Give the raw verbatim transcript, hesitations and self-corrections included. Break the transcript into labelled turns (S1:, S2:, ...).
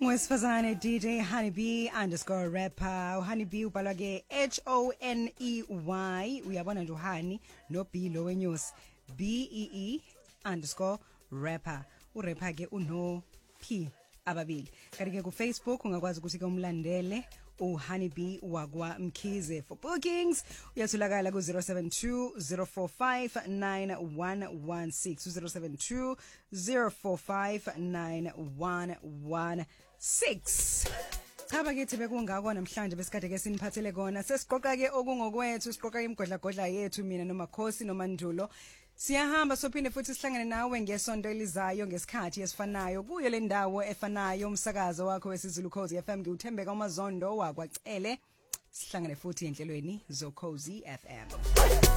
S1: ungowesifazane D J Honeybee underscore rapper. Honeybee ubhalwa ke H O N E Y. Uyabona nje uHoney no B lo wenyosi B E E underscore rapper. Urapper ke uno P ababili. Kanti ke ku Facebook ungakwazi ukuthi ke umlandele uHoneybee wakwa Mkhize. For bookings uyatholakala ku zero seven two zero four five nine one one six zero seven two zero four five nine one one six. Chaba ke thibe kungakho namhlanje besikade ke siniphathele kona sesiqoqa ke okungokwethu siqoqa imgodla godla yethu mina noMakhosi noMandulo. Siyahamba sophinde futhi sihlangane nawe ngesonto elizayo ngesikhathi esifanayo kuyo le ndawo efanayo umsakazo wakho wesiZulu Khosi F M ngiuthembeka uMazondo wakwacele sihlangane futhi enhlelweni zo Khosi F M.